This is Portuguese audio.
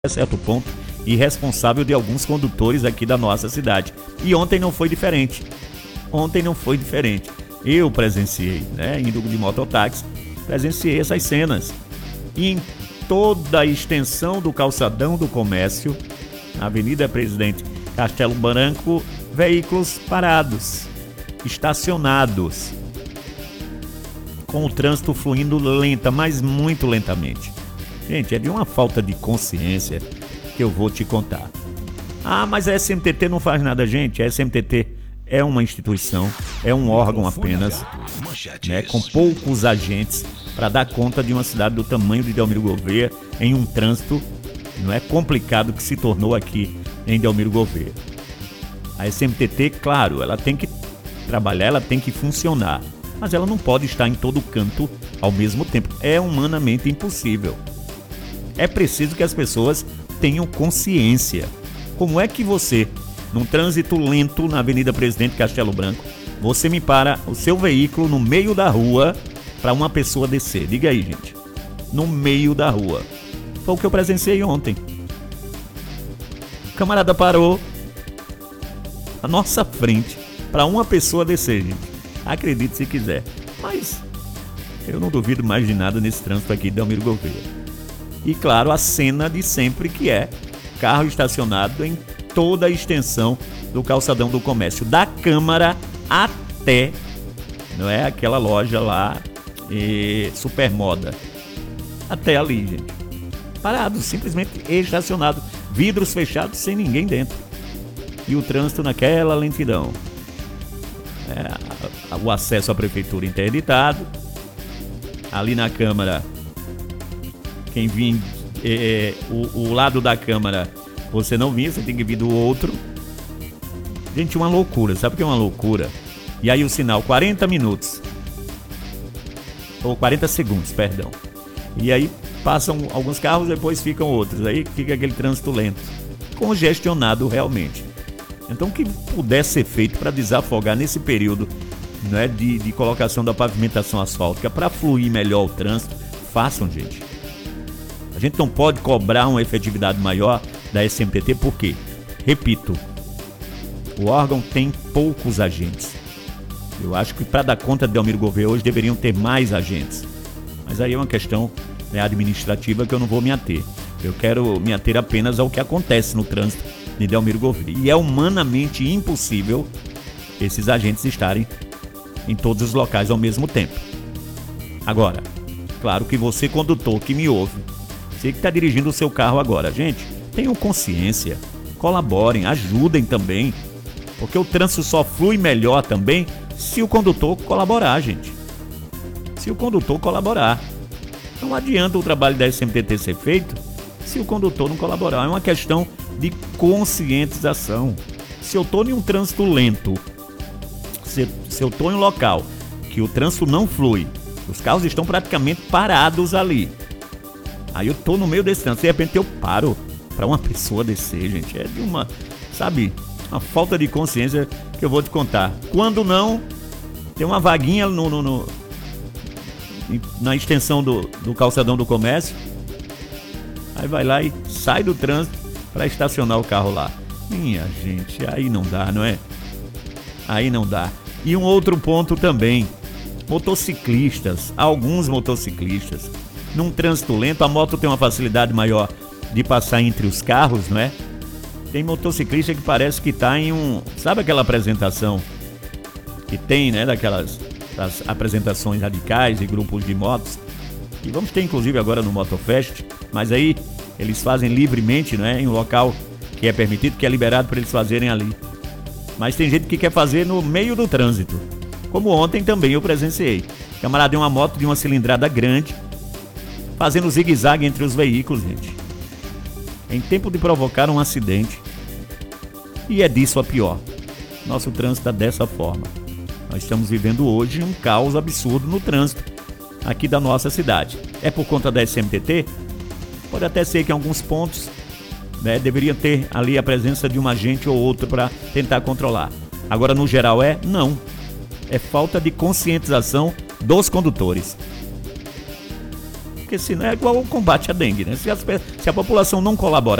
certo ponto, irresponsável de alguns condutores aqui da nossa cidade. E ontem não foi diferente. Eu presenciei, indo de mototáxi, presenciei essas cenas. E em toda a extensão do calçadão do comércio, na Avenida Presidente Castelo Branco, veículos parados, estacionados, com o trânsito fluindo lenta, mas muito lentamente. Gente, é de uma falta de consciência que eu vou te contar. Ah, mas a SMTT não faz nada, gente. A SMTT é uma instituição, é um órgão apenas, com poucos agentes para dar conta de uma cidade do tamanho de Delmiro Gouveia em um trânsito complicado que se tornou aqui em Delmiro Gouveia. A SMTT, claro, ela tem que trabalhar, ela tem que funcionar, mas ela não pode estar em todo canto ao mesmo tempo. É humanamente impossível. É preciso que as pessoas tenham consciência. Como é que você, num trânsito lento na Avenida Presidente Castelo Branco, você me para o seu veículo no meio da rua para uma pessoa descer? Diga aí, gente. No meio da rua. Foi o que eu presenciei ontem. O camarada parou à nossa frente para uma pessoa descer, gente. Acredite se quiser. Mas eu não duvido mais de nada nesse trânsito aqui de Delmiro Gouveia. E claro, a cena de sempre, que é carro estacionado em toda a extensão do calçadão do comércio, da Câmara até, aquela loja lá, Supermoda, até ali, gente. Parado, simplesmente estacionado, vidros fechados sem ninguém dentro. E o trânsito naquela lentidão. O acesso à prefeitura interditado. Ali na Câmara, quem vinha, o lado da Câmara, você não vinha, você tem que vir do outro. Gente, uma loucura. Sabe o que é uma loucura? E aí o sinal, 40 minutos. Ou 40 segundos, perdão. E aí passam alguns carros, depois ficam outros. Aí fica aquele trânsito lento. Congestionado realmente. Então o que puder ser feito para desafogar nesse período de colocação da pavimentação asfáltica, para fluir melhor o trânsito, façam, gente. A gente não pode cobrar uma efetividade maior da SMTT, porque, repito, o órgão tem poucos agentes. Eu acho que para dar conta de Delmiro Gouveia hoje deveriam ter mais agentes. Mas aí é uma questão administrativa que eu não vou me ater. Eu quero me ater apenas ao que acontece no trânsito de Delmiro Gouveia. E é humanamente impossível esses agentes estarem em todos os locais ao mesmo tempo. Agora, claro que você, condutor que me ouve, você que está dirigindo o seu carro agora, gente, tenham consciência, colaborem, ajudem também, porque o trânsito só flui melhor também se o condutor colaborar, gente. Se o condutor colaborar. Não adianta o trabalho da SMTT ser feito se o condutor não colaborar. É uma questão de conscientização. Se eu estou em um trânsito lento, se eu estou em um local que o trânsito não flui, os carros estão praticamente parados ali, aí eu tô no meio desse trânsito, de repente eu paro para uma pessoa descer, gente. É de uma falta de consciência que eu vou te contar. Quando não, tem uma vaguinha na extensão do calçadão do comércio, aí vai lá e sai do trânsito para estacionar o carro lá. Minha gente, aí não dá, não é? Aí não dá. E um outro ponto também, alguns motociclistas, num trânsito lento, a moto tem uma facilidade maior de passar entre os carros, não é? Tem motociclista que parece que está em sabe aquela apresentação que tem, daquelas das apresentações radicais e grupos de motos, que vamos ter inclusive agora no Motofest, mas aí eles fazem livremente, em um local que é permitido, que é liberado para eles fazerem ali. Mas tem gente que quer fazer no meio do trânsito, como ontem também eu presenciei. O camarada tem uma moto de uma cilindrada grande, fazendo zigue-zague entre os veículos, gente, em tempo de provocar um acidente. E é disso a pior. Nosso trânsito está dessa forma. Nós estamos vivendo hoje um caos absurdo no trânsito aqui da nossa cidade. É por conta da SMTT? Pode até ser que em alguns pontos deveria ter ali a presença de um agente ou outro para tentar controlar. Agora, no geral, não. É falta de conscientização dos condutores. porque senão é igual o combate à dengue, né? Se a população não colaborar,